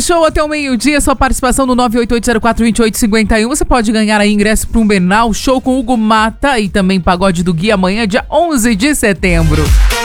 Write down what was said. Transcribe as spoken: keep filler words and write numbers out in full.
Show até o meio-dia, sua participação no nove oito oito zero quatro dois oito cinco um. Você pode ganhar aí ingresso para um Bernal Show com Hugo Mata e também Pagode do Gui amanhã, dia onze de setembro.